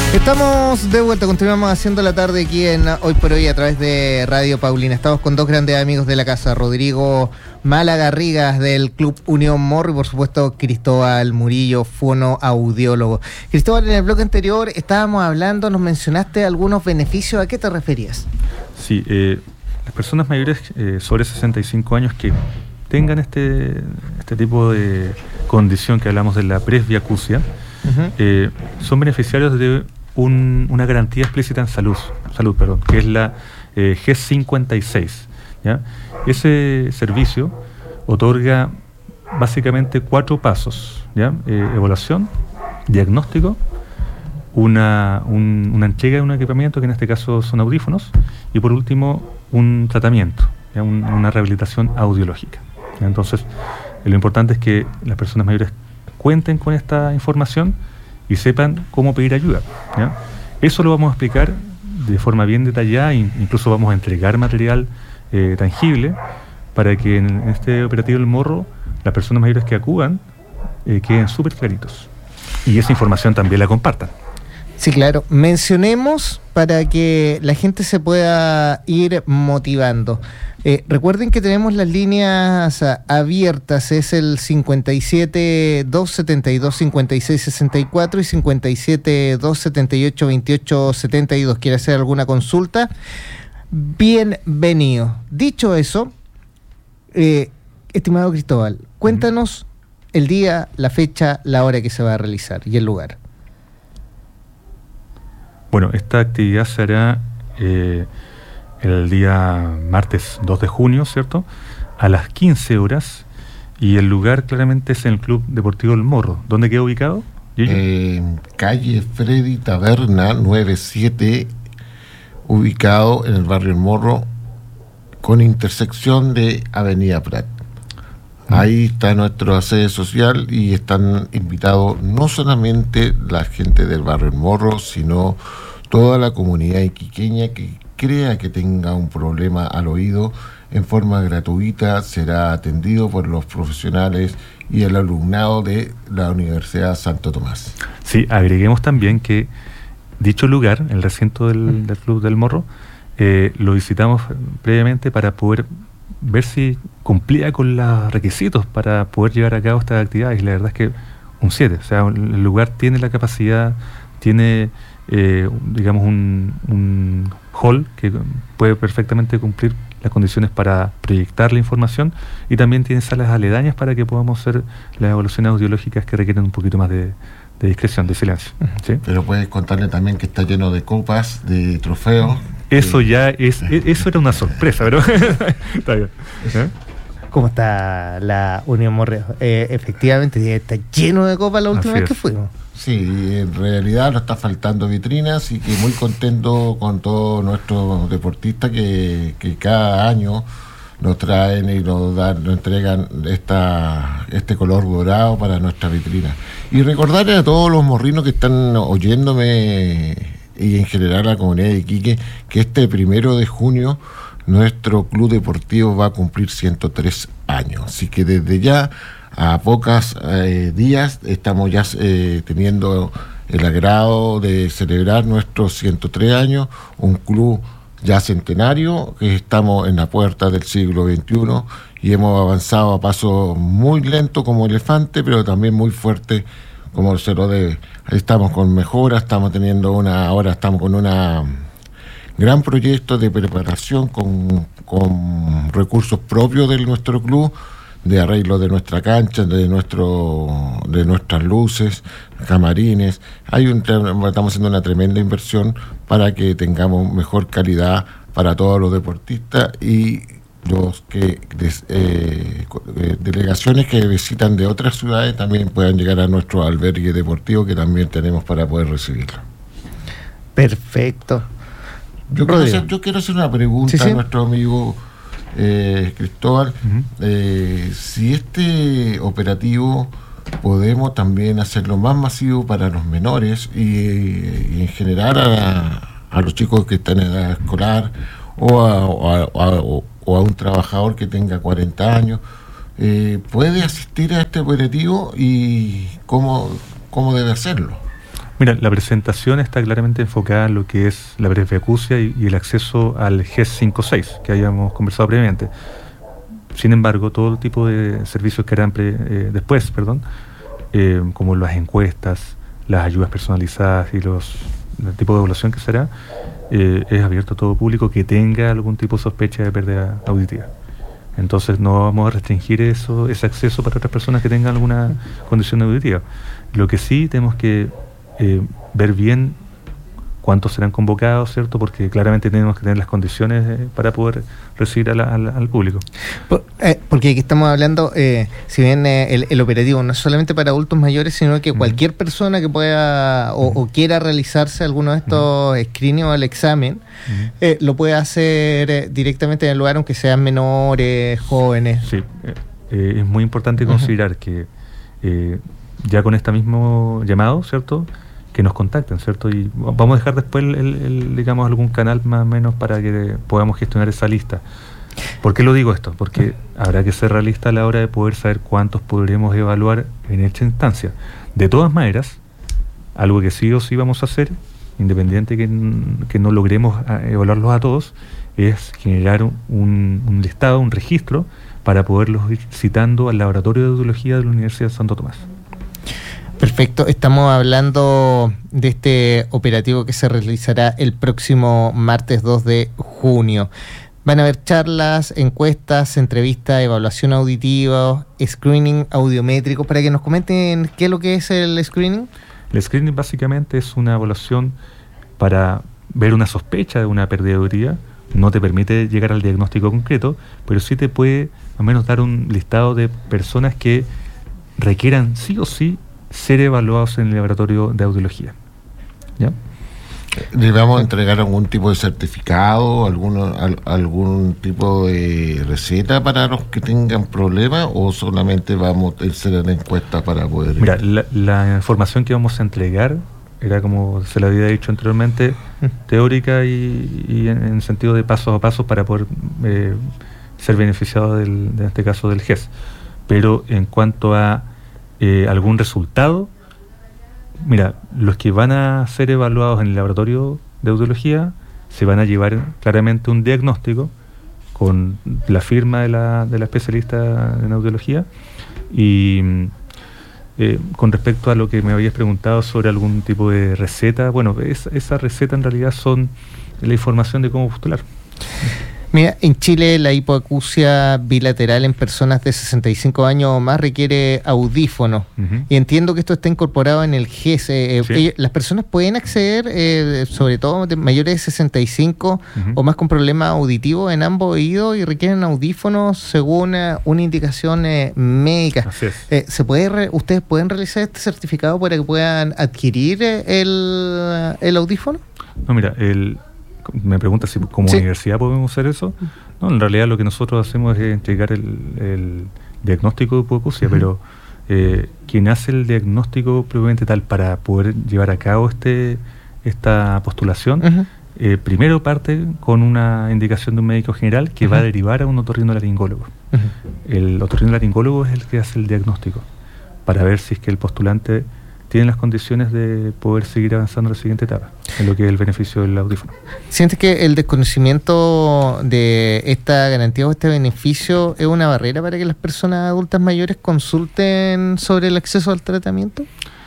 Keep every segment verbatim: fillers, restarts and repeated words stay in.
Estamos de vuelta, continuamos haciendo la tarde aquí en Hoy por Hoy a través de Radio Paulina. Estamos con dos grandes amigos de la casa, Rodrigo Málaga Rigas del Club Unión Morro y por supuesto Cristóbal Murillo, fonoaudiólogo. Cristóbal, en el bloque anterior estábamos hablando, nos mencionaste algunos beneficios, ¿a qué te referías? Sí, eh, las personas mayores eh, sobre sesenta y cinco años que tengan este, este tipo de condición que hablamos de la presbiacusia, uh-huh. eh, son beneficiarios de Un, una garantía explícita en salud, salud perdón, que es la eh, G cincuenta y seis. ¿Ya? Ese servicio otorga básicamente cuatro pasos, ¿ya? Eh, evaluación, diagnóstico, una, un, una entrega de un equipamiento, que en este caso son audífonos, y por último un tratamiento, ¿ya? Un, una rehabilitación audiológica. ¿Ya? Entonces, lo importante es que las personas mayores cuenten con esta información y sepan cómo pedir ayuda, ¿ya? Eso lo vamos a explicar de forma bien detallada, incluso vamos a entregar material eh, tangible para que en este operativo del Morro las personas mayores que acudan eh, queden súper claritos y esa información también la compartan. Sí, claro. Mencionemos para que la gente se pueda ir motivando. Eh, recuerden que tenemos las líneas a, abiertas, es el cincuenta y siete, dos setenta y dos, cincuenta y seis sesenta y cuatro y cincuenta y siete, dos setenta y ocho, veintiocho setenta y dos. ¿Quiere hacer alguna consulta? Bienvenido. Dicho eso, eh, estimado Cristóbal, cuéntanos el día, la fecha, la hora que se va a realizar y el lugar. Bueno, esta actividad se hará eh, el día martes dos de junio, ¿cierto? A las quince horas, y el lugar claramente es en el Club Deportivo El Morro. ¿Dónde queda ubicado? Eh, calle Freddy Taberna noventa y siete, ubicado en el barrio El Morro, con intersección de Avenida Prat. Ahí está nuestra sede social y están invitados no solamente la gente del barrio El Morro, sino toda la comunidad iquiqueña que crea que tenga un problema al oído. En forma gratuita será atendido por los profesionales y el alumnado de la Universidad Santo Tomás. Sí, agreguemos también que dicho lugar, el recinto del, del Club del Morro, eh, lo visitamos previamente para poder ver si cumplía con los requisitos para poder llevar a cabo estas actividades, y la verdad es que un siete, o sea, el lugar tiene la capacidad, tiene eh, digamos un, un hall que puede perfectamente cumplir las condiciones para proyectar la información, y también tiene salas aledañas para que podamos hacer las evaluaciones audiológicas que requieren un poquito más de, de discreción, de silencio, ¿sí? Pero puedes contarle también que está lleno de copas, de trofeos. Eso ya es, eso era una sorpresa, pero está bien. ¿Eh? ¿Cómo está la Unión Morro? Eh, efectivamente, está lleno de copas la última vez que fuimos. Sí, en realidad nos está faltando vitrinas, y que muy contento con todos nuestros deportistas que, que cada año nos traen y nos dan, nos entregan esta, este color dorado para nuestra vitrina. Y recordarle a todos los morrinos que están oyéndome y en general a la comunidad de Iquique que este primero de junio nuestro club deportivo va a cumplir ciento tres años. Así que desde ya, a pocos eh, días, estamos ya eh, teniendo el agrado de celebrar nuestros ciento tres años, un club ya centenario, que estamos en la puerta del siglo veintiuno y hemos avanzado a paso muy lento como elefante, pero también muy fuerte como se lo debe. Ahí estamos con mejoras, estamos teniendo una, ahora estamos con una gran proyecto de preparación con, con recursos propios de nuestro club, de arreglo de nuestra cancha, de nuestro de nuestras luces, camarines. Hay un estamos haciendo una tremenda inversión para que tengamos mejor calidad para todos los deportistas y los que des, eh, delegaciones que visitan de otras ciudades también puedan llegar a nuestro albergue deportivo, que también tenemos para poder recibirlo. Perfecto. Yo quiero hacer, yo quiero hacer una pregunta, ¿sí, sí? a nuestro amigo eh, Cristóbal. Uh-huh. eh, si este operativo podemos también hacerlo más masivo para los menores y, y en general a, a los chicos que están en edad escolar o a, o a, o a, o a un trabajador que tenga cuarenta años, eh, ¿puede asistir a este operativo y cómo, cómo debe hacerlo? Mira, la presentación está claramente enfocada en lo que es la presbiacusia y, y el acceso al G E S cinco seis, que habíamos conversado previamente. Sin embargo, todo tipo de servicios que harán pre, eh, después, perdón, eh, como las encuestas, las ayudas personalizadas y los el tipo de evaluación que será, eh, es abierto a todo público que tenga algún tipo de sospecha de pérdida auditiva. Entonces no vamos a restringir eso, ese acceso para otras personas que tengan alguna condición auditiva. Lo que sí tenemos que eh, ver bien cuántos serán convocados, ¿cierto? Porque claramente tenemos que tener las condiciones eh, para poder recibir a la, a la, al público. Por, eh, porque aquí estamos hablando, eh, si bien eh, el, el operativo no es solamente para adultos mayores, sino que uh-huh. cualquier persona que pueda o, uh-huh. o quiera realizarse alguno de estos uh-huh. screenings o el examen, uh-huh. eh, lo puede hacer eh, directamente en el lugar, aunque sean menores, jóvenes. Sí, eh, eh, es muy importante considerar uh-huh. que eh, ya con este mismo llamado, ¿cierto?, que nos contacten, ¿cierto? Y vamos a dejar después, el, el, el, digamos, algún canal más o menos para que podamos gestionar esa lista. ¿Por qué lo digo esto? Porque habrá que ser realista a la hora de poder saber cuántos podremos evaluar en esta instancia. De todas maneras, algo que sí o sí vamos a hacer, independiente que, que no logremos evaluarlos a todos, es generar un, un listado, un registro, para poderlos ir citando al Laboratorio de Audiología de la Universidad de Santo Tomás. Perfecto, estamos hablando de este operativo que se realizará el próximo martes dos de junio. Van a haber charlas, encuestas, entrevistas, evaluación auditiva, screening audiométrico. Para que nos comenten qué es lo que es el screening. El screening básicamente es una evaluación para ver una sospecha de una pérdida auditiva. No te permite llegar al diagnóstico concreto, pero sí te puede al menos dar un listado de personas que requieran sí o sí ser evaluados en el laboratorio de audiología. ¿Ya? ¿Le vamos a entregar algún tipo de certificado, alguno, al, algún tipo de receta para los que tengan problemas, o solamente vamos a hacer la encuesta para poder...? Mira, la, la información que vamos a entregar era, como se le había dicho anteriormente, teórica y, y en, en sentido de paso a paso para poder eh, ser beneficiado del, de este caso del G E S. Pero en cuanto a Eh, algún resultado, mira, los que van a ser evaluados en el laboratorio de audiología se van a llevar claramente un diagnóstico con la firma de la, de la especialista en audiología. Y eh, con respecto a lo que me habías preguntado sobre algún tipo de receta, bueno, es, esa receta en realidad son la información de cómo postular. Mira, en Chile la hipoacusia bilateral en personas de sesenta y cinco años o más requiere audífonos. Uh-huh. Y entiendo que esto está incorporado en el G E S. Eh, sí. ellos, las personas pueden acceder, eh, sobre todo de mayores de sesenta y cinco uh-huh. o más con problemas auditivos en ambos oídos y requieren audífonos según eh, una indicación eh, médica. Así es. Eh, ¿se puede re- ¿Ustedes pueden realizar este certificado para que puedan adquirir eh, el, el audífono? No, mira, el... me pregunta si como sí. universidad podemos hacer eso. No, en realidad lo que nosotros hacemos es entregar el, el diagnóstico de hipoacusia, uh-huh. pero eh, quien hace el diagnóstico propiamente tal para poder llevar a cabo este esta postulación, uh-huh. eh, primero parte con una indicación de un médico general que uh-huh. va a derivar a un otorrinolaringólogo. Uh-huh. El otorrinolaringólogo es el que hace el diagnóstico para ver si es que el postulante tienen las condiciones de poder seguir avanzando a la siguiente etapa, en lo que es el beneficio del audífono. ¿Sientes que el desconocimiento de esta garantía o este beneficio es una barrera para que las personas adultas mayores consulten sobre el acceso al tratamiento?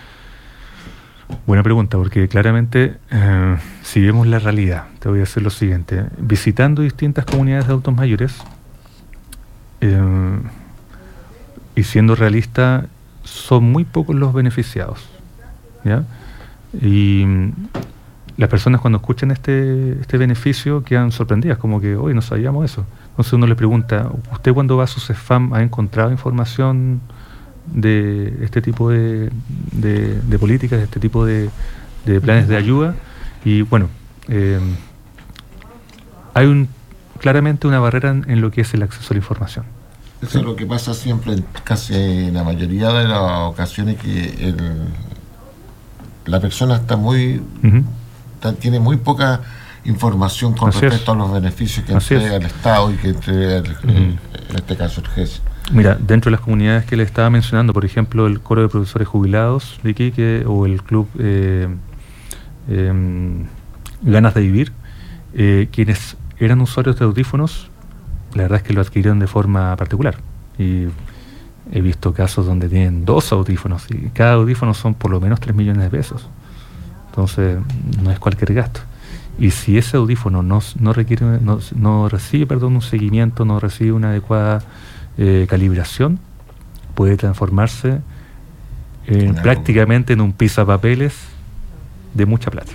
Buena pregunta, porque claramente, eh, si vemos la realidad, te voy a decir lo siguiente. Visitando distintas comunidades de adultos mayores, eh, y siendo realista, son muy pocos los beneficiados, ¿ya? Y las personas cuando escuchan este este beneficio quedan sorprendidas, como que hoy no sabíamos eso. Entonces uno le pregunta, ¿usted cuando va a sus spam ha encontrado información de este tipo de, de, de políticas, de este tipo de, de planes de ayuda? Y bueno, eh, hay un claramente una barrera en, en lo que es el acceso a la información. Eso es lo que pasa siempre, en casi en la mayoría de las ocasiones, que el, la persona está muy uh-huh. está, tiene muy poca información con Así respecto es. a los beneficios que Así entrega es. el Estado y que entrega el, uh-huh. el, en este caso el G E S. Mira, dentro de las comunidades que le estaba mencionando, por ejemplo, el Coro de Profesores Jubilados de Iquique o el Club eh, eh, ganas de vivir. Eh, quienes eran usuarios de audífonos, la verdad es que lo adquirieron de forma particular. Y he visto casos donde tienen dos audífonos y cada audífono son por lo menos tres millones de pesos. Entonces, no es cualquier gasto. Y si ese audífono no, no requiere, no, no recibe, perdón, un seguimiento, no recibe una adecuada eh, calibración, puede transformarse en, prácticamente en un pisapapeles de mucha plata.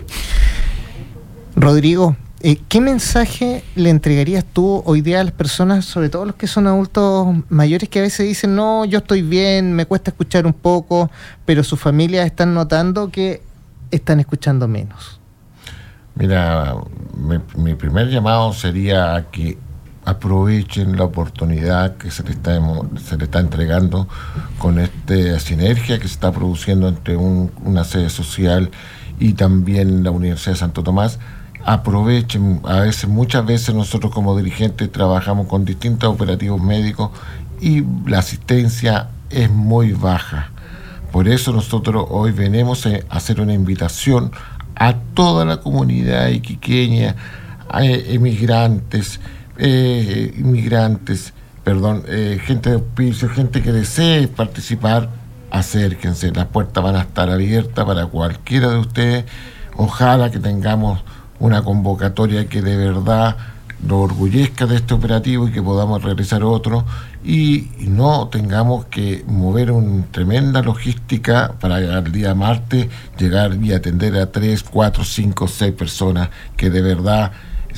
Rodrigo, eh, ¿qué mensaje le entregarías tú hoy día a las personas, sobre todo los que son adultos mayores, que a veces dicen, no, yo estoy bien, me cuesta escuchar un poco, pero sus familias están notando que están escuchando menos? Mira, mi, mi primer llamado sería a que aprovechen la oportunidad que se le está, se le está entregando con esta sinergia que se está produciendo entre un, una sede social y también la Universidad de Santo Tomás. Aprovechen, a veces, muchas veces nosotros como dirigentes trabajamos con distintos operativos médicos y la asistencia es muy baja. Por eso nosotros hoy venimos a hacer una invitación a toda la comunidad iquiqueña, a emigrantes, eh, inmigrantes, perdón, eh, gente de hospicio, gente que desee participar, acérquense, las puertas van a estar abiertas para cualquiera de ustedes. Ojalá que tengamos una convocatoria que de verdad nos orgullezca de este operativo y que podamos realizar otro y, y no tengamos que mover una tremenda logística para el día martes llegar y atender a tres, cuatro, cinco, seis personas, que de verdad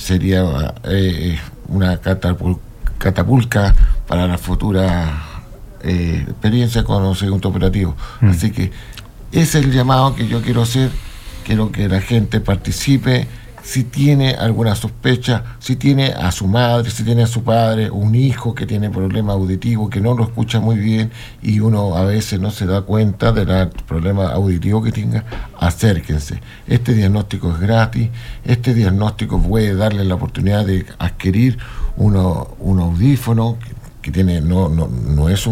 sería eh, una catapul- catapulca para la futura eh, experiencia con el segundo operativo. Mm. Así que ese es el llamado que yo quiero hacer. Quiero que la gente participe. Si tiene alguna sospecha, si tiene a su madre, si tiene a su padre, un hijo que tiene problema auditivo, que no lo escucha muy bien y uno a veces no se da cuenta del problema auditivo que tenga, acérquense. Este diagnóstico es gratis, este diagnóstico puede darle la oportunidad de adquirir uno, un audífono que, que tiene no, no, no es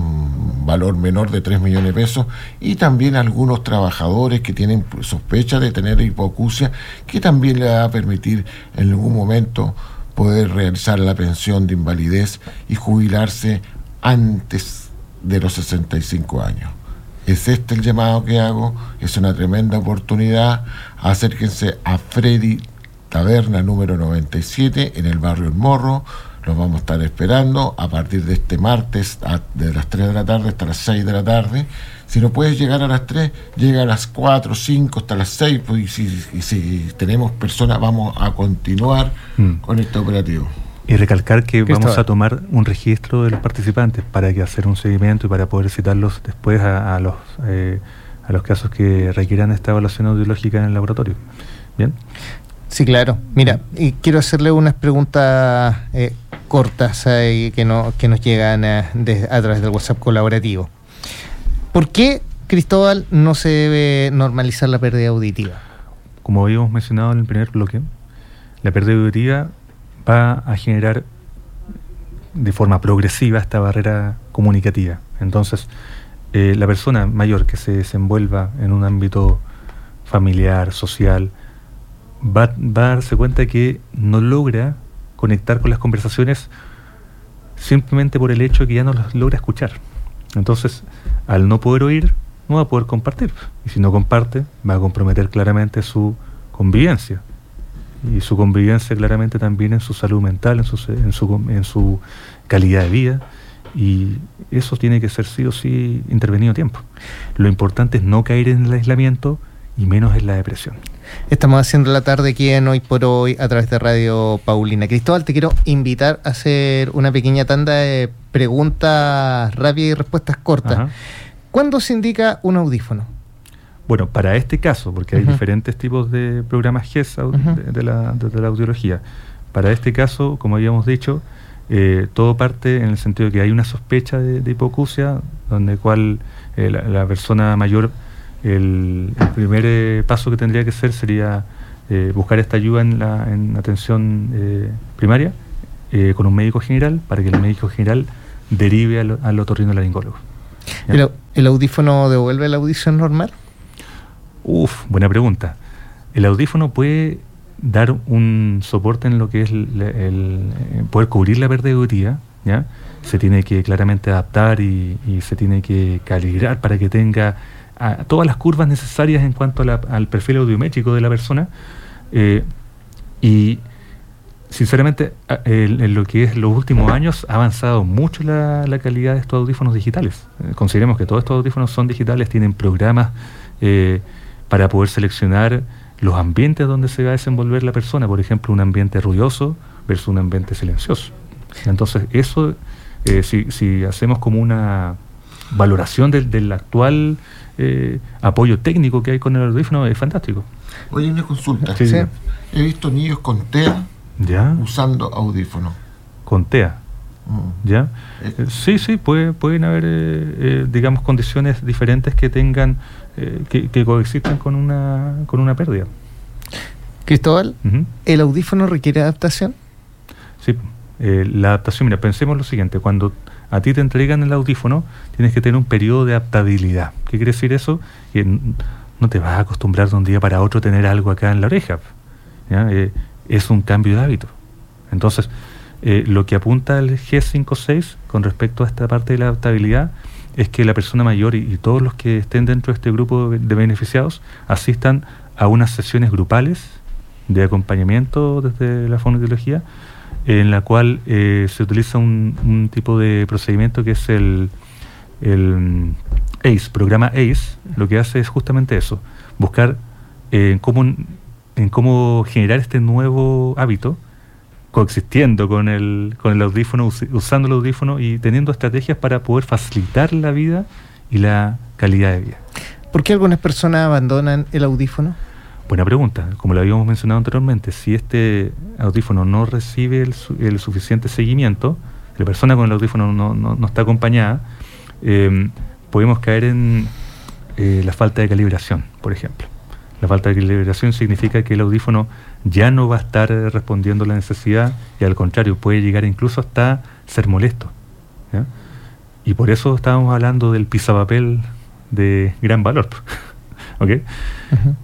un valor menor de tres millones de pesos, y también algunos trabajadores que tienen sospecha de tener hipoacusia, que también le va a permitir en algún momento poder realizar la pensión de invalidez y jubilarse antes de los sesenta y cinco años. Es este el llamado que hago, es una tremenda oportunidad. Acérquense a Freddy Taberna número noventa y siete en el barrio El Morro. Los vamos a estar esperando a partir de este martes a, de las tres de la tarde hasta las seis de la tarde. Si no puedes llegar a las tres, llega a las cuatro, cinco, hasta las seis, pues, y, si, y si tenemos personas, vamos a continuar mm. con este operativo. Y recalcar que vamos a tomar un registro de los participantes para que hacer un seguimiento y para poder citarlos después a, a los eh, a los casos que requieran esta evaluación audiológica en el laboratorio. ¿Bien? Sí, claro. Mira, y quiero hacerle unas preguntas eh, cortas eh, que, no, que nos llegan eh, de, a través del WhatsApp colaborativo. ¿Por qué, Cristóbal, no se debe normalizar la pérdida auditiva? Como habíamos mencionado en el primer bloque, la pérdida auditiva va a generar de forma progresiva esta barrera comunicativa. Entonces, eh, la persona mayor que se desenvuelva en un ámbito familiar, social, Va, va a darse cuenta que no logra conectar con las conversaciones simplemente por el hecho de que ya no las logra escuchar. Entonces, al no poder oír, no va a poder compartir. Y si no comparte, va a comprometer claramente su convivencia. Y su convivencia claramente también en su salud mental, en su, en su, en su calidad de vida. Y eso tiene que ser sí o sí intervenido a tiempo. Lo importante es no caer en el aislamiento y menos en la depresión. Estamos haciendo la tarde aquí en Hoy por Hoy a través de Radio Paulina. Cristóbal, te quiero invitar a hacer una pequeña tanda de preguntas rápidas y respuestas cortas. Ajá. ¿Cuándo se indica un audífono? Bueno, para este caso, porque hay uh-huh. diferentes tipos de programas G E S uh-huh. de, de, la, de, de la audiología. Para este caso, como habíamos dicho, eh, todo parte en el sentido de que hay una sospecha de, de hipoacusia, donde cual eh, la, la persona mayor, el, el primer eh, paso que tendría que hacer sería eh, buscar esta ayuda en la en atención eh, primaria eh, con un médico general, para que el médico general derive al, al otorrinolaringólogo. ¿El, ¿El audífono devuelve la audición normal? Uf, buena pregunta. el audífono puede dar un soporte en lo que es el, el, el poder cubrir la pérdida auditiva, ¿ya? Se tiene que claramente adaptar y, y se tiene que calibrar para que tenga a, todas las curvas necesarias en cuanto a la, al perfil audiométrico de la persona, eh, y sinceramente en, en lo que es los últimos años ha avanzado mucho la, la calidad de estos audífonos digitales. Eh, consideremos que todos estos audífonos son digitales, tienen programas eh, para poder seleccionar los ambientes donde se va a desenvolver la persona, por ejemplo, un ambiente ruidoso versus un ambiente silencioso. Entonces, eso, eh, si, si hacemos como una valoración del, del actual eh, apoyo técnico que hay con el audífono, es fantástico. Oye, una consulta. Sí, sí. He visto niños con T E A ¿Ya? usando audífonos. Con T E A. Mm. ¿Ya? Eh, Sí, sí, puede, pueden haber, eh, eh, digamos, condiciones diferentes que tengan, eh, que, que coexistan con una, con una pérdida. Cristóbal, Uh-huh. ¿el audífono requiere adaptación? Sí, eh, la adaptación, mira, pensemos lo siguiente, cuando a ti te entregan el audífono, tienes que tener un periodo de adaptabilidad. ¿Qué quiere decir eso? Que n- no te vas a acostumbrar de un día para otro a tener algo acá en la oreja, ¿ya? Eh, es un cambio de hábito. Entonces, eh, lo que apunta el G cinco seis con respecto a esta parte de la adaptabilidad es que la persona mayor y, y todos los que estén dentro de este grupo de beneficiados asistan a unas sesiones grupales de acompañamiento desde la fonoaudiología, en la cual eh, se utiliza un, un tipo de procedimiento que es el, el A C E, programa A C E. Lo que hace es justamente eso, buscar eh, cómo, en cómo generar este nuevo hábito coexistiendo con el, con el audífono, us- usando el audífono y teniendo estrategias para poder facilitar la vida y la calidad de vida. ¿Por qué algunas personas abandonan el audífono? Buena pregunta. Como lo habíamos mencionado anteriormente, si este audífono no recibe el, su- el suficiente seguimiento, la persona con el audífono no, no, no está acompañada, eh, podemos caer en eh, la falta de calibración, por ejemplo. La falta de calibración significa que el audífono ya no va a estar eh, respondiendo a la necesidad y al contrario, puede llegar incluso hasta ser molesto, ¿ya? Y por eso estábamos hablando del pisapapel de gran valor. ¿Ok? Uh-huh.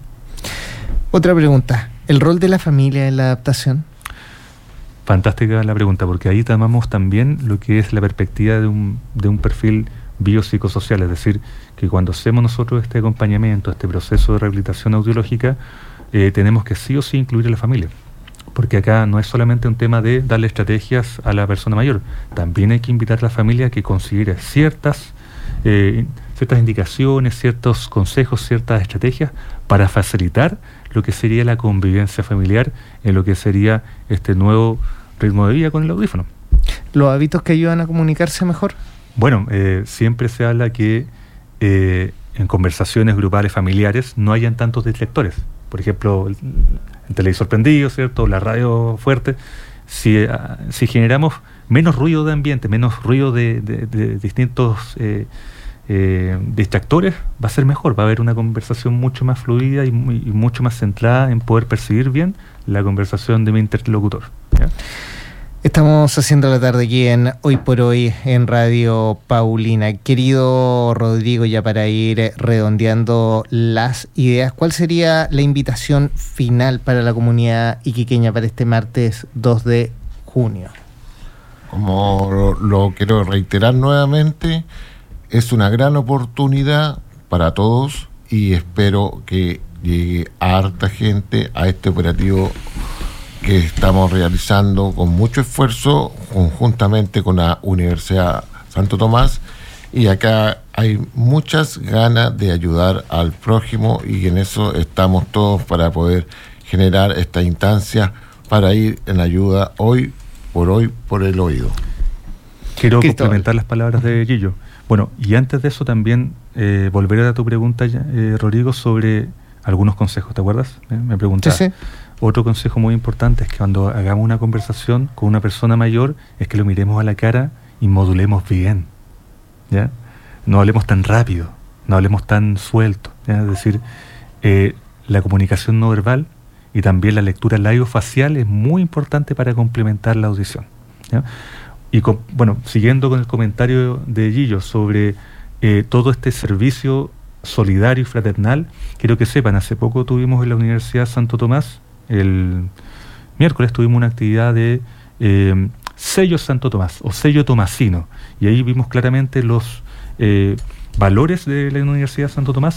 Otra pregunta, ¿el rol de la familia en la adaptación? Fantástica la pregunta, porque ahí tomamos también lo que es la perspectiva de un, de un perfil biopsicosocial, es decir, que cuando hacemos nosotros este acompañamiento, este proceso de rehabilitación audiológica, eh, tenemos que sí o sí incluir a la familia, porque acá no es solamente un tema de darle estrategias a la persona mayor, también hay que invitar a la familia a que considere ciertas, eh, ciertas indicaciones, ciertos consejos, ciertas estrategias para facilitar lo que sería la convivencia familiar en lo que sería este nuevo ritmo de vida con el audífono. ¿Los hábitos que ayudan a comunicarse mejor? Bueno, eh, siempre se habla que eh, en conversaciones grupales familiares no hayan tantos distractores. Por ejemplo, el, el televisor prendido, ¿cierto? La radio fuerte. Si, eh, si generamos menos ruido de ambiente, menos ruido de, de, de distintos eh, eh, distractores, va a ser mejor. Va a haber una conversación mucho más fluida y, muy, y mucho más centrada en poder percibir bien la conversación de mi interlocutor, ¿ya? Estamos haciendo la tarde aquí en Hoy por Hoy en Radio Paulina. Querido Rodrigo, ya para ir redondeando las ideas, ¿cuál sería la invitación final para la comunidad iquiqueña para este martes dos de junio? Como lo, lo quiero reiterar nuevamente, es una gran oportunidad para todos y espero que llegue a harta gente a este operativo que estamos realizando con mucho esfuerzo conjuntamente con la Universidad Santo Tomás, y acá hay muchas ganas de ayudar al prójimo y en eso estamos todos para poder generar esta instancia para ir en ayuda hoy por hoy por el oído. Quiero Cristóbal. complementar las palabras de Gillo. Bueno, y antes de eso también eh, volver a tu pregunta, eh, Rodrigo, sobre algunos consejos, ¿te acuerdas? ¿Eh? Me preguntabas. Sí, sí. Otro consejo muy importante es que cuando hagamos una conversación con una persona mayor, es que lo miremos a la cara y modulemos bien, ¿ya? No hablemos tan rápido, no hablemos tan suelto, ¿ya? Es decir, eh, la comunicación no verbal y también la lectura labiofasial es muy importante para complementar la audición, ¿ya? Y con, bueno, siguiendo con el comentario de Gillo sobre eh, todo este servicio solidario y fraternal. Quiero que sepan, hace poco tuvimos en la Universidad Santo Tomás, el miércoles tuvimos una actividad de eh, sello Santo Tomás o sello tomasino, y ahí vimos claramente los eh, valores de la Universidad Santo Tomás